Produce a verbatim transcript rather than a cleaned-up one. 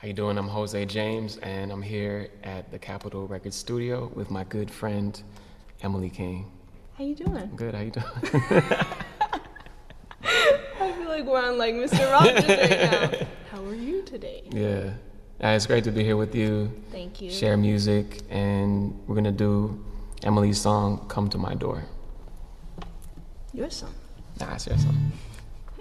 How you doing? I'm Jose James, and I'm here at the Capitol Records Studio with my good friend, Emily King. How you doing? Good, how you doing? I feel like we're on like Mister Rogers right now. How are you today? Yeah. Uh, it's great to be here with you. Thank you. Share music, and we're gonna do Emily's song, Come to My Door. Your song. Nah, it's your song.